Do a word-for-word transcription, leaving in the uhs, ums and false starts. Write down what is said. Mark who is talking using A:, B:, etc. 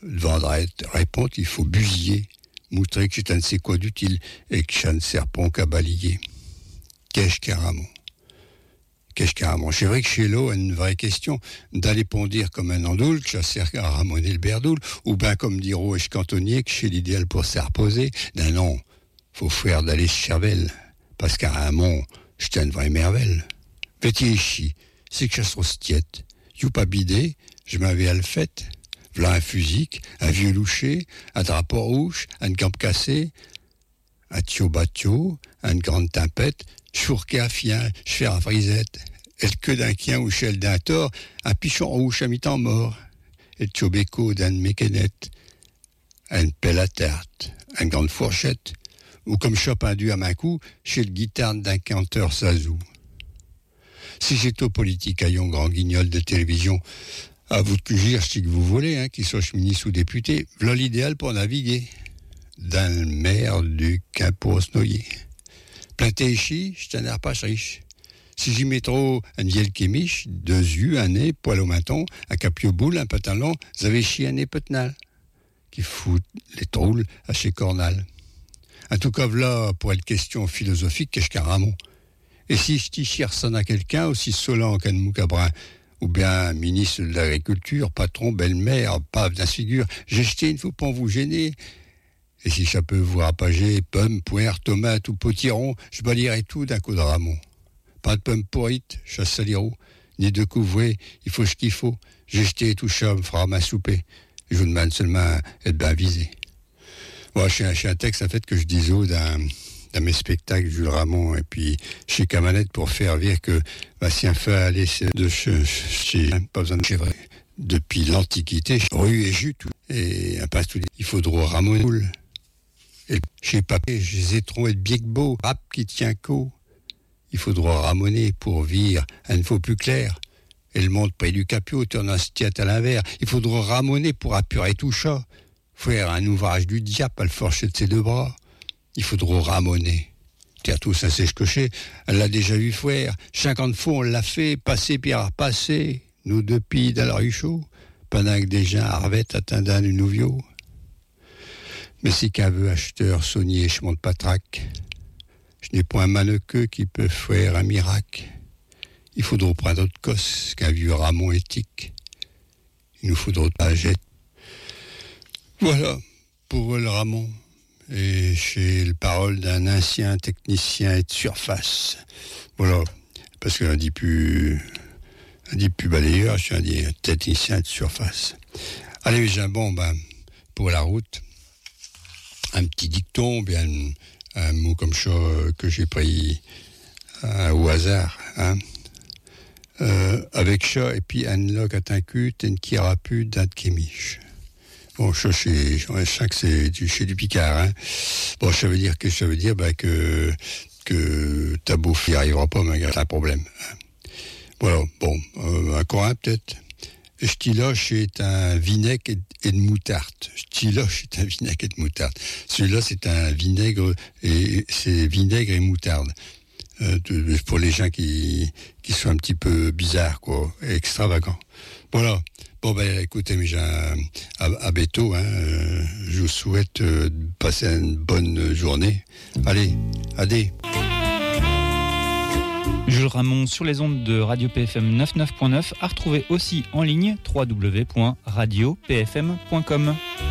A: Le vendredi répond, il faut busiller, montrer que je ne sais quoi d'utile et que je ne serpent qu'à balayer. Qu'est-ce carrément? Qu'est-ce carrément? C'est vrai que chez l'eau, une vraie question d'aller pondir comme un andoule, que ça sert à ramoner le berdoule, ou bien comme dit Roche Cantonnier, que c'est l'idéal pour se reposer. Ben non, faut faire d'aller se cervelle, parce qu'à Ramon, je tiens une vraie merveille. Vétier ici, c'est que je suis tiète. You pas bidé, je m'avais à le fait. V'là un fusil, un vieux loucher, un drapeau rouge, un camp cassé, un tio batio, une grande tempête, chourqué à fien, je à frisette, et le queue d'un quien ou chel d'un tort, un pichon rouge à mi-temps mort, et le tio-béco d'un mécanette, une pelle à tarte, une grande fourchette, ou comme chopin dû à main coup, chez le guitare d'un canteur sazou. Si j'étais au politique, ayons grand guignol de télévision, à vous de cugir, si que vous voulez, hein, qu'il soit ministre ou député, voilà l'idéal pour naviguer. Dans le mer du qu'un pour se noyer. Planté ici, je t'en ai pas riche. Si j'y mets trop un vieil kémiche, deux yeux, un nez, poil au menton, un capio boule, un pantalon, vous avez chié un nez petnal, qui fout les troules à chez Cornal. En tout cas, voilà, pour être question philosophique, qu'est-ce qu'un ramon? Et si je t'y cherche à quelqu'un aussi solant qu'un moucabrin, ou bien ministre de l'agriculture, patron, belle-mère, pave d'un figure, j'ai jeté une fois pour vous gêner. Et si ça peut vous rapager, pommes, poires, tomates ou potirons, je balayerai tout d'un coup de ramon. Pas de pommes pourrites, chasse saliro, ni de couvrées, il faut ce qu'il faut. J'ai jeté tout ça, me fera ma souper. Je vous demande seulement être bien visé. Moi, j'ai un, un texte, en fait, que je disais d'un, d'un mes spectacles, Jules Ramon, et puis chez Camanette, pour faire dire que, bah, si un fait aller de chez, chez, pas besoin de chez vrai. Depuis l'Antiquité, rue et jus, tout, et un passe tout, il faudra ramoner. Et chez Papé, j'ai trop et de biegbeau, rap qui tient co. Il faudra ramoner pour vire, il ne faut plus clair. Et le monde près du capio tourne un stiat à l'envers. Il faudra ramoner pour apurer tout ça. Faire un ouvrage du diable à le forcher de ses deux bras. Il faudra ramoner. Tiens, tout ça, c'est ce cocher. Elle l'a déjà vu faire. Cinquante fois, on l'a fait, passer puis repasser. Nous deux pilles dans la rue chaud. Pendant que des gens arvêtent attendant du nouvio. Mais si qu'un veut acheteur saunier, je monte pas trac. Je n'ai point un mannequeux qui peut faire un miracle. Il faudra prendre d'autres cosses qu'un vieux ramon éthique. Il nous faudra pas jeter. Voilà, pour le ramon. Et chez le parole d'un ancien technicien et de surface. Voilà, parce qu'on dit plus, on dit plus balayeur, je dis technicien de surface. Allez, j'ai un bon, ben, pour la route. Un petit dicton, bien un, un mot comme ça que j'ai pris euh, au hasard, hein. Euh, avec ça, et puis un loc à un cul, une qui aura pu d'un kémiche. Bon, ça, c'est, je sens que c'est du, chez du Picard, hein. Bon, ça veut dire que ça veut dire, ben, que, que ta bouffe n'y arrivera pas, malgré un problème. Hein. Voilà, bon, euh, un coin peut-être. Stiloche est un vinaigre et de moutarde. Stiloche est un vinaigre et de moutarde. Celui-là, c'est un vinaigre et c'est vinaigre et moutarde. Euh, de, pour les gens qui qui sont un petit peu bizarres, quoi, et extravagants. Voilà. Bon ben, écoutez, mes gens, à, à Béto, hein, euh, je vous souhaite euh, de passer une bonne journée. Allez, adé.
B: Jules Ramon sur les ondes de Radio P F M quatre-vingt-neuf point neuf, à retrouver aussi en ligne w w w point radio p f m point com.